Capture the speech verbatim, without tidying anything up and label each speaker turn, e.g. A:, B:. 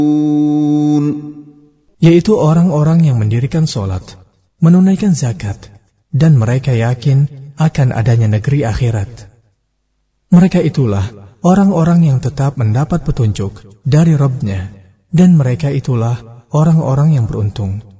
A: yaitu orang-orang yang mendirikan sholat, menunaikan zakat, dan mereka yakin akan adanya negeri akhirat. Mereka itulah orang-orang yang tetap mendapat petunjuk dari Rabb-Nya, dan mereka itulah orang-orang yang beruntung.